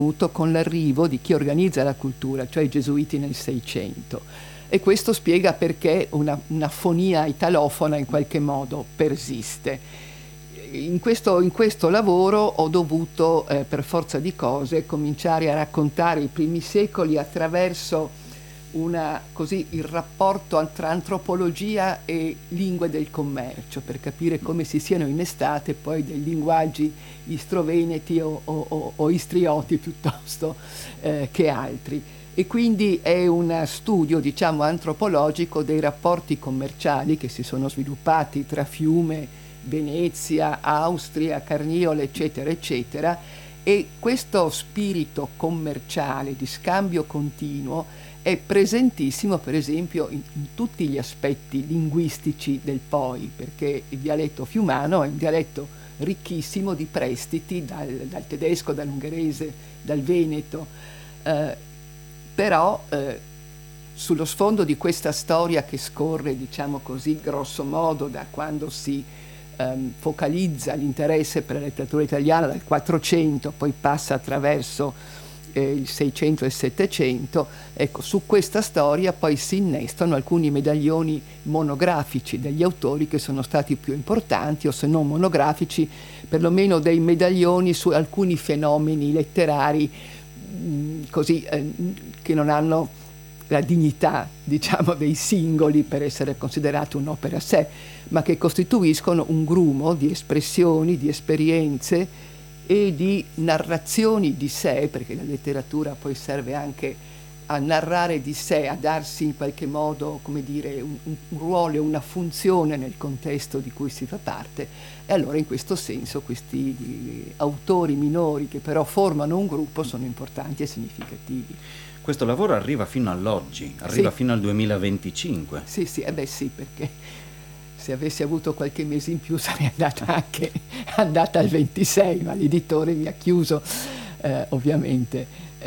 con l'arrivo di chi organizza la cultura, cioè i gesuiti nel Seicento. E questo spiega perché una fonia italofona in qualche modo persiste. In questo lavoro ho dovuto, per forza di cose, cominciare a raccontare i primi secoli attraverso il rapporto tra antropologia e lingue del commercio, per capire come si siano innestate poi dei linguaggi istroveneti o istrioti piuttosto che altri. E quindi è un studio, diciamo, antropologico dei rapporti commerciali che si sono sviluppati tra Fiume, Venezia, Austria, Carniola, eccetera, eccetera, e questo spirito commerciale di scambio continuo è presentissimo, per esempio, in tutti gli aspetti linguistici del Poi, perché il dialetto fiumano è un dialetto ricchissimo di prestiti dal tedesco, dall'ungherese, dal veneto, però sullo sfondo di questa storia che scorre, diciamo così, grosso modo da quando si focalizza l'interesse per la letteratura italiana dal 400, poi passa attraverso il 600 e il 700, ecco, su questa storia poi si innestano alcuni medaglioni monografici degli autori che sono stati più importanti, o se non monografici, perlomeno dei medaglioni su alcuni fenomeni letterari così che non hanno la dignità, diciamo, dei singoli per essere considerati un'opera a sé, ma che costituiscono un grumo di espressioni, di esperienze e di narrazioni di sé, perché la letteratura poi serve anche a narrare di sé, a darsi in qualche modo, come dire, un ruolo e una funzione nel contesto di cui si fa parte. E allora in questo senso questi autori minori che però formano un gruppo sono importanti e significativi. Questo lavoro arriva fino all'oggi, arriva fino al 2025. Sì, sì, perché se avessi avuto qualche mese in più sarei andata al 26, ma l'editore mi ha chiuso ovviamente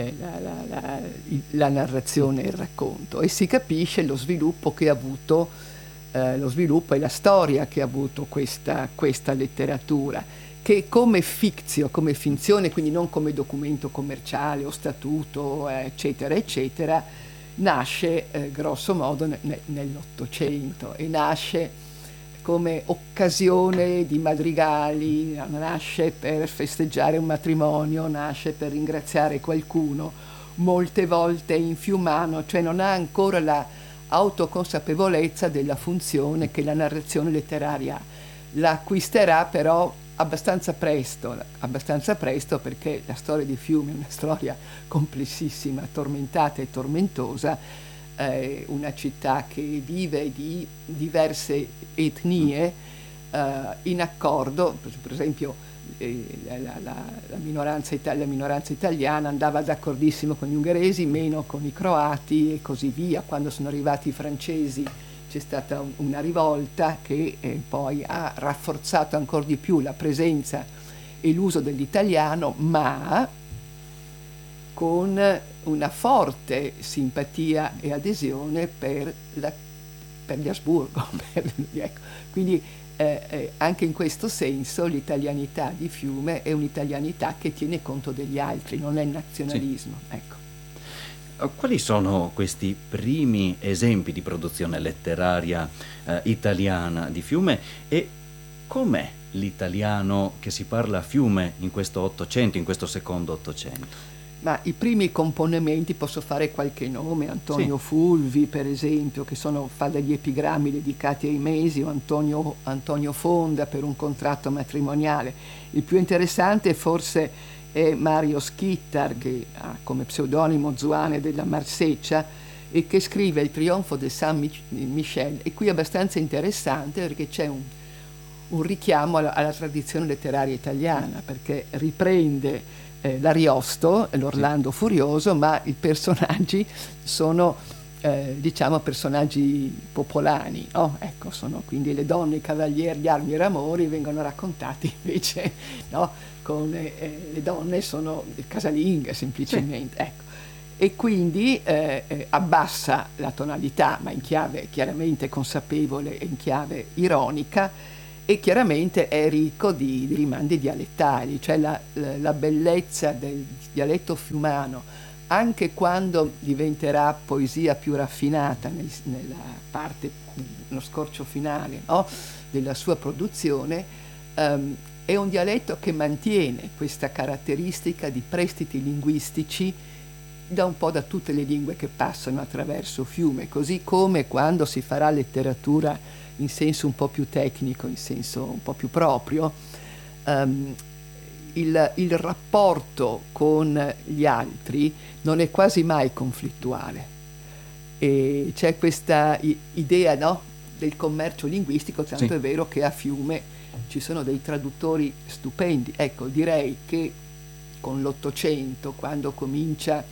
la narrazione e il racconto, e si capisce lo sviluppo che ha avuto, lo sviluppo e la storia che ha avuto questa letteratura, che come fictio, come finzione, quindi non come documento commerciale o statuto, eccetera, eccetera, nasce grosso modo nell'Ottocento, e nasce come occasione di madrigali, nasce per festeggiare un matrimonio, nasce per ringraziare qualcuno, molte volte in fiumano, cioè non ha ancora la autoconsapevolezza della funzione che la narrazione letteraria ha. La acquisterà però abbastanza presto, perché la storia di Fiume è una storia complessissima, tormentata e tormentosa, una città che vive di diverse etnie in accordo. Per esempio la minoranza italiana andava d'accordissimo con gli ungheresi, meno con i croati e così via. Quando sono arrivati i francesi c'è stata una rivolta che poi ha rafforzato ancora di più la presenza e l'uso dell'italiano, ma con una forte simpatia e adesione per gli Asburgo. Ecco. Quindi anche in questo senso l'italianità di Fiume è un'italianità che tiene conto degli altri, non è nazionalismo. Sì. Ecco. Quali sono questi primi esempi di produzione letteraria italiana di Fiume, e com'è l'italiano che si parla a Fiume in questo Ottocento, in questo secondo Ottocento? Ma i primi componimenti, posso fare qualche nome, Antonio Fulvi per esempio, che fa degli epigrammi dedicati ai mesi, o Antonio Fonda per un contratto matrimoniale. Il più interessante forse è Mario Schittar, che ha come pseudonimo Zuane della Marseccia, e che scrive Il trionfo di Saint-Michel, e qui è abbastanza interessante perché c'è un richiamo alla tradizione letteraria italiana, perché riprende l'Ariosto, l'Orlando Furioso, ma i personaggi sono diciamo personaggi popolani, no? Ecco, sono quindi le donne, i cavalieri, gli armi e ramori vengono raccontati invece, no? Con le donne sono casalinghe semplicemente, ecco. E quindi abbassa la tonalità, ma in chiave chiaramente consapevole e in chiave ironica, e chiaramente è ricco di rimandi dialettali, cioè la bellezza del dialetto fiumano, anche quando diventerà poesia più raffinata nella parte, nello scorcio finale, no? Della sua produzione, è un dialetto che mantiene questa caratteristica di prestiti linguistici da un po' da tutte le lingue che passano attraverso Fiume, così come quando si farà letteratura in senso un po' più tecnico, in senso un po' più proprio, il rapporto con gli altri non è quasi mai conflittuale. E c'è questa idea, no, del commercio linguistico, tanto Sì. è vero che a Fiume ci sono dei traduttori stupendi. Ecco, direi che con l'Ottocento, quando comincia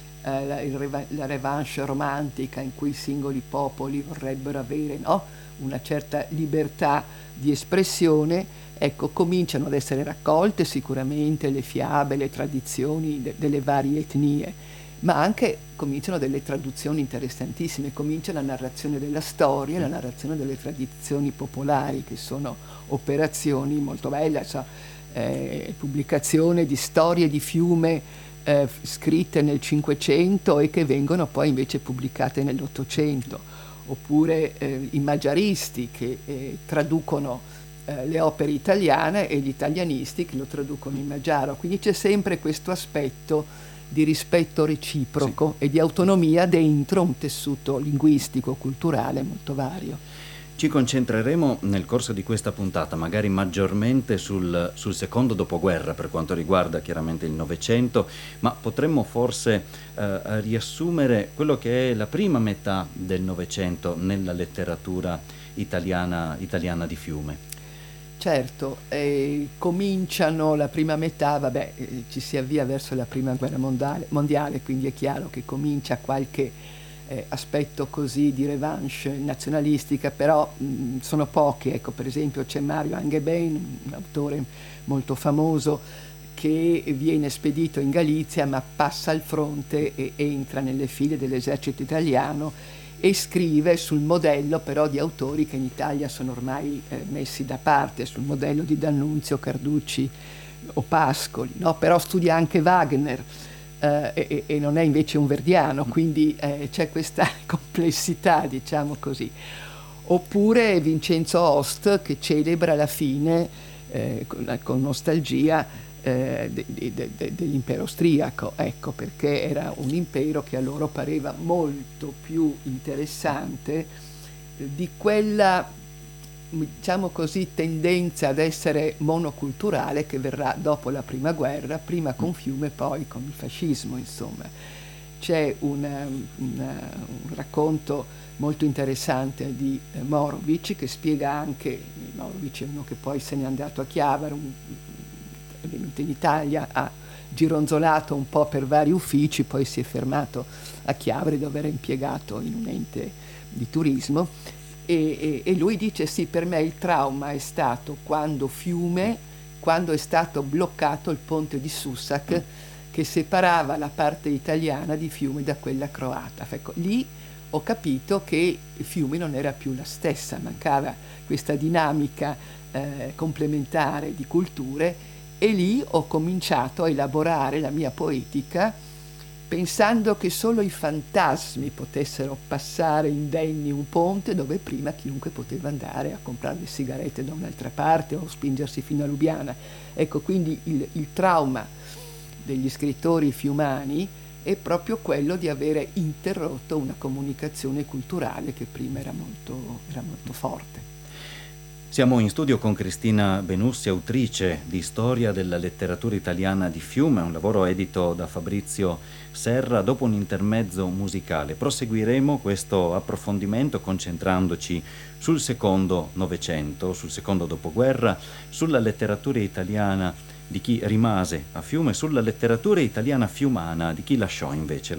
la revanche romantica in cui i singoli popoli vorrebbero avere, no, una certa libertà di espressione, ecco, cominciano ad essere raccolte sicuramente le fiabe, le tradizioni delle varie etnie, ma anche cominciano delle traduzioni interessantissime, comincia la narrazione della storia, la narrazione delle tradizioni popolari, che sono operazioni molto belle, pubblicazione di storie di Fiume scritte nel Cinquecento e che vengono poi invece pubblicate nell'Ottocento, oppure i maggiaristi che traducono le opere italiane e gli italianisti che lo traducono in maggiaro, quindi c'è sempre questo aspetto di rispetto reciproco e di autonomia dentro un tessuto linguistico, culturale molto vario. Ci concentreremo nel corso di questa puntata magari maggiormente sul secondo dopoguerra per quanto riguarda chiaramente il Novecento, ma potremmo forse riassumere quello che è la prima metà del Novecento nella letteratura italiana di Fiume. Certo, cominciano la prima metà, ci si avvia verso la prima guerra mondiale, quindi è chiaro che comincia qualche aspetto così di revanche nazionalistica, però sono pochi. Ecco, per esempio c'è Mario Angebain, un autore molto famoso, che viene spedito in Galizia ma passa al fronte e entra nelle file dell'esercito italiano e scrive sul modello però di autori che in Italia sono ormai messi da parte, sul modello di D'Annunzio, Carducci o Pascoli, no? Però studia anche Wagner e non è invece un verdiano, quindi c'è questa complessità, diciamo così. Oppure Vincenzo Host, che celebra la fine con nostalgia dell'impero austriaco, ecco, perché era un impero che a loro pareva molto più interessante di quella, diciamo così, tendenza ad essere monoculturale che verrà dopo la prima guerra, prima con Fiume, poi con il fascismo, insomma. C'è un racconto molto interessante di Morovic che spiega anche, Morovic è uno che poi se n'è andato a Chiavari, è venuto in Italia, ha gironzolato un po' per vari uffici, poi si è fermato a Chiavari dove era impiegato in un ente di turismo e lui dice sì, per me il trauma è stato quando è stato bloccato il ponte di Susak che separava la parte italiana di Fiume da quella croata. Ecco, lì ho capito che Fiume non era più la stessa, mancava questa dinamica complementare di culture. E lì ho cominciato a elaborare la mia poetica pensando che solo i fantasmi potessero passare indenni un ponte dove prima chiunque poteva andare a comprare le sigarette da un'altra parte o spingersi fino a Lubiana. Ecco, quindi il trauma degli scrittori fiumani è proprio quello di avere interrotto una comunicazione culturale che prima era molto forte. Siamo in studio con Cristina Benussi, autrice di Storia della letteratura italiana di Fiume, un lavoro edito da Fabrizio Serra. Dopo un intermezzo musicale proseguiremo questo approfondimento concentrandoci sul secondo Novecento, sul secondo dopoguerra, sulla letteratura italiana di chi rimase a Fiume, sulla letteratura italiana fiumana di chi lasciò invece